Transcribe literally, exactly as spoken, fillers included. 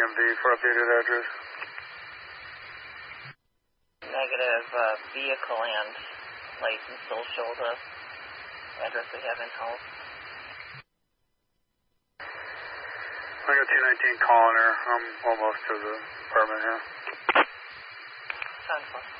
M V for updated address. Negative, uh, vehicle and license still show the address we have in house. I got two nineteen calling her. I'm almost to the apartment here. ten